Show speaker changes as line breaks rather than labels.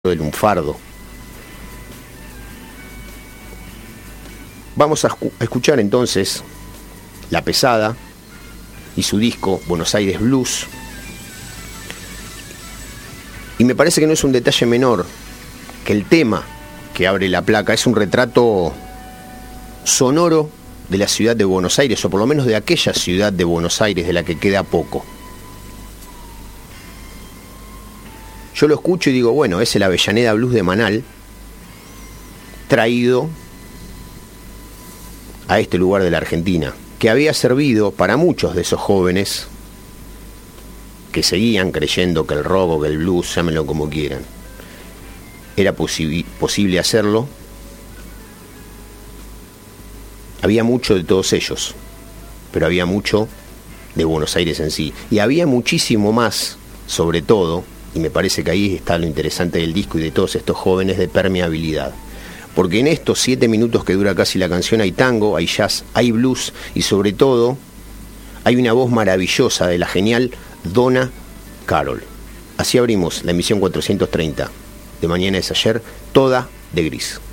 del lunfardo. Vamos a escuchar entonces La Pesada y su disco Buenos Aires Blues. Y me parece que no es un detalle menor que el tema que abre la placa es un retrato sonoro de la ciudad de Buenos Aires, o por lo menos de aquella ciudad de Buenos Aires de la que queda poco. Yo lo escucho y digo, bueno, es el Avellaneda Blues de Manal traído a este lugar de la Argentina, que había servido para muchos de esos jóvenes que seguían creyendo que el rock o que el blues, llámenlo como quieran, era posible hacerlo. Había mucho de todos ellos, pero había mucho de Buenos Aires en sí, y había muchísimo más, sobre todo, y me parece que ahí está lo interesante del disco y de todos estos jóvenes, de permeabilidad. Porque en estos 7 minutos que dura casi la canción hay tango, hay jazz, hay blues y sobre todo hay una voz maravillosa de la genial Donna Carol. Así abrimos la emisión 430 de Mañana es Ayer, toda de gris.